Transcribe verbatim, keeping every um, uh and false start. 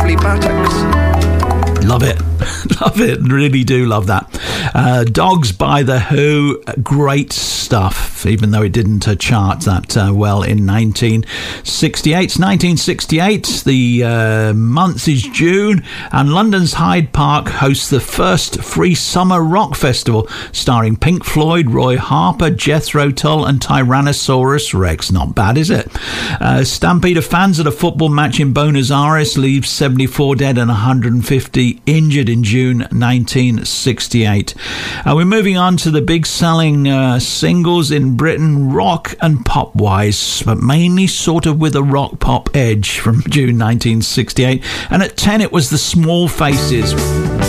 Charlie Buttocks. Love it. Love it. Really do love that. Uh, Dogs by The Who. Great stuff, even though it didn't uh, chart that uh, well in nineteen sixty-eight. It's nineteen sixty-eight. The uh, month is June, and London's Hyde Park hosts the first free summer rock festival starring Pink Floyd, Roy Harper, Jethro Tull and Tyrannosaurus Rex. Not bad, is it? Uh, stampede of fans at a football match in Buenos Aires leaves seventy-four dead and one hundred fifty injured in June nineteen sixty-eight. Uh, we're moving on to the big selling uh, singles in Britain, rock and pop wise, but mainly sort of with a rock pop edge from June nineteen sixty-eight. And at ten it was the Small Faces.